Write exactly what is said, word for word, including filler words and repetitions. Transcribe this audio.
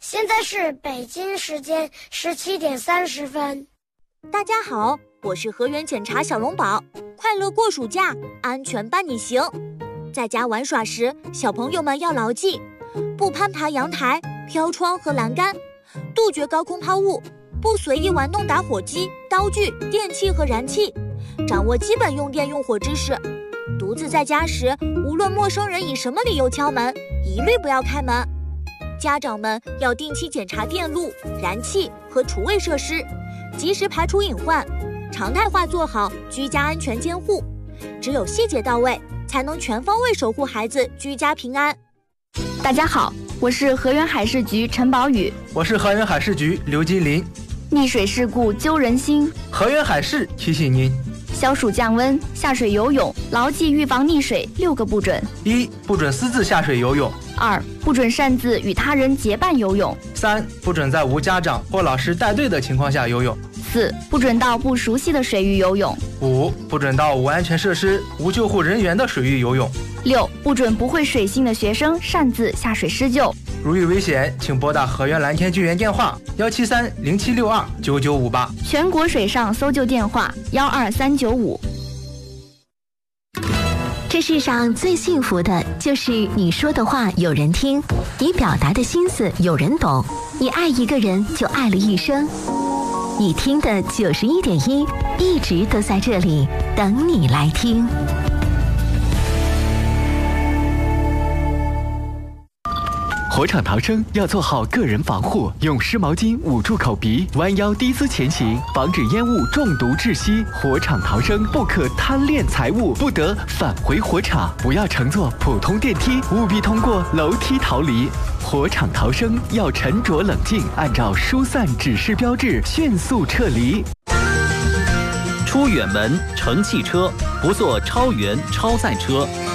现在是北京时间十七点三十分。 大家好，我是河源检查小龙宝，快乐过暑假，安全伴你行。在家玩耍时，小朋友们要牢记：不攀爬阳台、飘窗和栏杆，杜绝高空抛物，不随意玩弄打火机、刀具、电器和燃气，掌握基本用电用火知识。独自在家时，无论陌生人以什么理由敲门，一律不要开门。家长们要定期检查电路、燃气和厨卫设施，及时排除隐患，常态化做好居家安全监护。只有细节到位，才能全方位守护孩子居家平安。 大家好，我是河源海事局陈宝宇。 我是河源海事局刘金林。 溺水事故揪人心， 河源海事提醒您： 消暑降温，下水游泳，牢记预防溺水六个不准： 一、不准私自下水游泳； 二、不准擅自与他人结伴游泳； 三、不准在无家长或老师带队的情况下游泳； 四、不准到不熟悉的水域游泳； 五、不准到无安全设施、无救护人员的水域游泳； 六、不准不会水性的学生擅自下水施救。 如遇危险，请拨打河源蓝天救援电话幺七三零七六二九九五八， 全国水上搜救电话幺二三九五。 这世上最幸福的就是你说的话有人听，你表达的心思有人懂，你爱一个人就爱了一生。你听的九十一点一一直都在这里等你来听。 火场逃生要做好个人防护，用湿毛巾捂住口鼻，弯腰低姿前行，防止烟雾中毒窒息。火场逃生不可贪恋财物，不得返回火场，不要乘坐普通电梯，务必通过楼梯逃离。火场逃生要沉着冷静，按照疏散指示标志迅速撤离。 出远门乘汽车，不坐超员超载车。